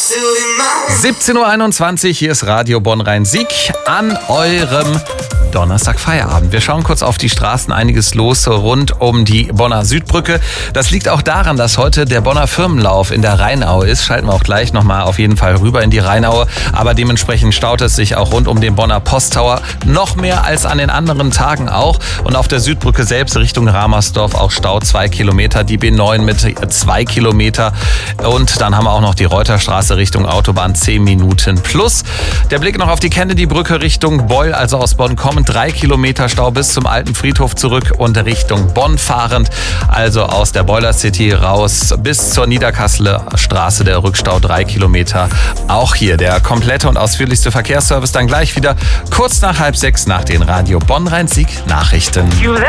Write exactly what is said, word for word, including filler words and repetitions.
siebzehn Uhr einundzwanzig, hier ist Radio Bonn-Rhein-Sieg an eurem Donnerstag-Feierabend. Wir schauen kurz auf die Straßen, einiges los rund um die Bonner Südbrücke. Das liegt auch daran, dass heute der Bonner Firmenlauf in der Rheinaue ist. Schalten wir auch gleich nochmal auf jeden Fall rüber in die Rheinaue. Aber dementsprechend staut es sich auch rund um den Bonner Posttower noch mehr als an den anderen Tagen auch. Und auf der Südbrücke selbst Richtung Ramersdorf auch Stau zwei Kilometer, die B neun mit zwei Kilometer. Und dann haben wir auch noch die Reuterstraße Richtung Autobahn zehn Minuten plus. Der Blick noch auf die Kennedy-Brücke Richtung Beul, also aus Bonn kommend. Drei Kilometer Stau bis zum alten Friedhof zurück und Richtung Bonn fahrend. Also aus der Boiler City raus bis zur Niederkasseler Straße der Rückstau drei Kilometer. Auch hier der komplette und ausführlichste Verkehrsservice dann gleich wieder kurz nach halb sechs nach den Radio Bonn-Rhein-Sieg Nachrichten.